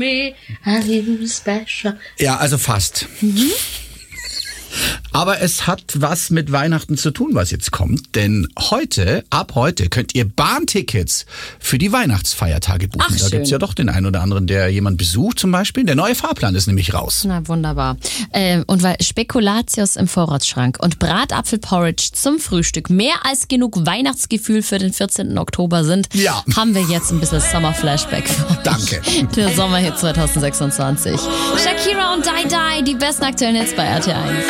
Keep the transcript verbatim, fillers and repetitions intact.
Me, are you special? Ja, also fast. Mhm. Aber es hat was mit Weihnachten zu tun, was jetzt kommt. Denn heute, ab heute, könnt ihr Bahntickets für die Weihnachtsfeiertage buchen. Ach, da schön. gibt's ja doch den einen oder anderen, der jemand besucht zum Beispiel. Der neue Fahrplan ist nämlich raus. Na, wunderbar. Ähm, und weil Spekulatius im Vorratsschrank und Bratapfelporridge zum Frühstück mehr als genug Weihnachtsgefühl für den vierzehnten Oktober sind, Ja. haben wir jetzt ein bisschen Summer-Flashback für euch. Danke. Der Sommerhit zwanzig sechsundzwanzig. Shakira und Die Die, die besten aktuellen Hits bei R T eins.